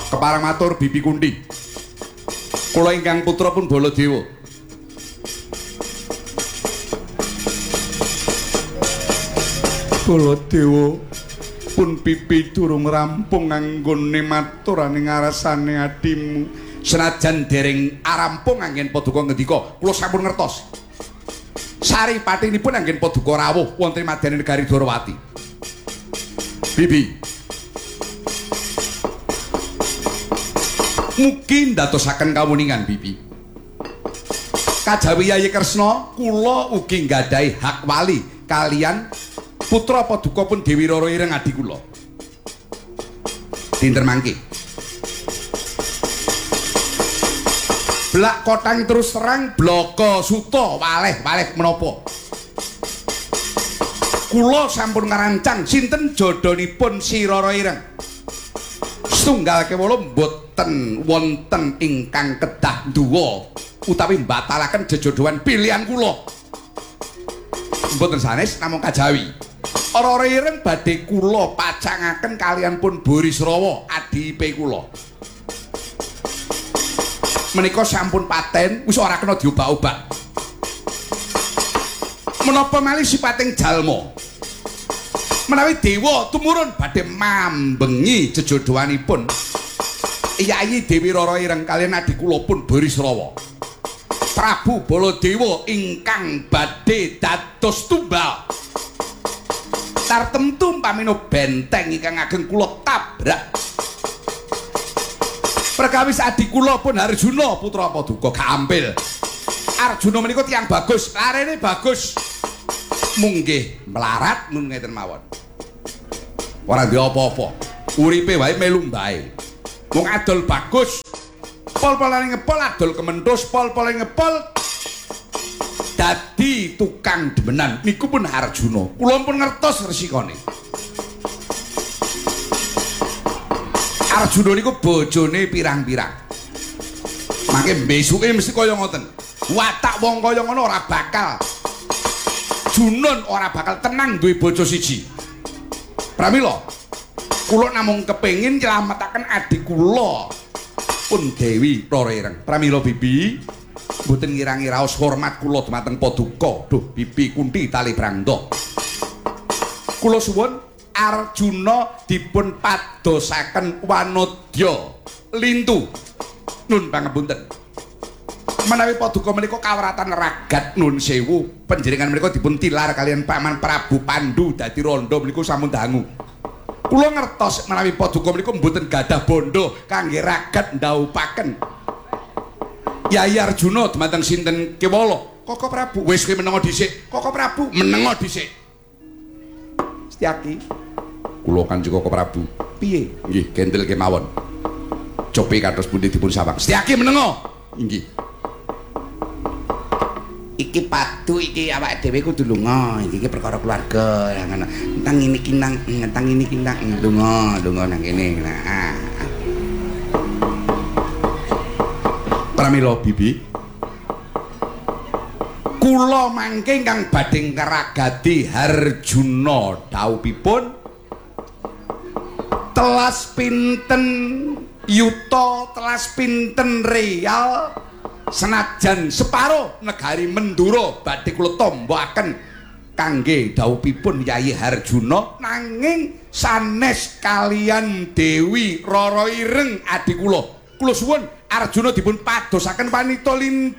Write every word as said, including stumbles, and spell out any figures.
Keparang matur Bibi Kunti. Kula ingkang putra pun Baladewa. Baladewa pun pipi durung rampung anggone maturane ngarasane adimu. Senajan dereng arampung anggen paduka ngendika, kula sampun ngertos. Saripatinipun anggen paduka rawuh wonten madyaning negari Dwarawati. Bibi. Mugi ndadosaken kawuningan Bibi. Kajawi Yayi Kresna, kula ugi nggadahi hak wali kalian putra paduka pun Dewi Rara Ireng adi kula. Dinten mangke. Blak kotang terus terang bloko suto waleh-waleh menapa. Kula sampun ngarancang sinten jodhonipun si Rara Ireng. Setunggal kewala mboten wonten ingkang kedah duwa utawi mbatalaken jejodhoan pilihan kula. Mboten sanes namung kajawi. Rara Ireng badhe kula pacangaken kalian pun Burisrawa adipe kula. Menika sampun paten wis ora kena diobak-obak. Menapa malih sipating jalma menawi dewa tumurun badhe mambengi jejodhoanipun Yayi Dewi Rara Ireng kaliyan adi kula pun Burisrawa. Prabu Baladewa ingkang badhe dados tumbal tartemtu pamina benteng ingkang ageng kula tabrak. Perkawis adi kula pun Arjuna putra paduka Gampil. Arjuna menika tiyang bagus, larene bagus. Munggih melarat nun ngeten mawon. Ora duwe apa-apa. Uripe wae melu mbae. Wong adol bagus. Pol-polane ngepol adol kementhus, pol-polane ngepol dadi tukang demenan. Niku pun Arjuna. Kula pun ngertos resikane. Arjuna niku bojone pirang-pirang. Mangke besuke mesti kaya ngoten. Watak wong kaya ngono ora bakal Junun ora bakal tenang duwe bojo siji. Pramila kula namung kepengin nyelametaken adik kula pun Dewi Rara Ireng. Pramila Bibi, mboten ngirangi raos hormat kula dumateng paduka. Duh Bibi Kunti tali brangda. Kula suwun Arjuna dipun padosaken wanodya lintu. Nun pangapunten. Menawi paduka menika kawratan ragat nun sewu, panjenengan menika dipun tilar kalian Paman Prabu Pandu dadi randha menika sampun dangu. Kula ngertos menawi paduka menika mboten gadah bondo kangge ragat ndhaupaken Yayi Arjuna dumateng sinten kewala. Koko Prabu wis kowe menenga dhisik. Koko Prabu menenga dhisik. Setyaki kula Kanjeng Koko Prabu. Piye? Nggih, gendel kemawon. Cope kados pundi dipun sawang. Setyaki menenga. Inggih. Iki padu iki awake dhewe kudu lunga. Iki iki perkara keluarga. Entang ini kinang, entang ini kinang lunga, lunga nang kene. Nah. Pramila Bibi. Kula mangke ingkang badhe ngragati Arjuna dawuhipun telas pinten yuta telas pinten real senajan separo negari Mendura badhe kula tombaken kangge dawuhipun Yayi Arjuna nanging sanes kalian Dewi Rara Ireng adi kula. Kula suwun Arjuna dipun padosaken wanita